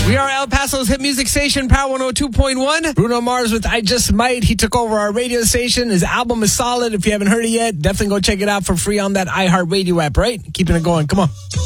We are El Paso's hit music station, Power 102.1. Bruno Mars with I Just Might. He took over our radio station. His album is solid. If you haven't heard it yet, definitely go check it out for free on that iHeartRadio app, right? Keeping it going. Come on.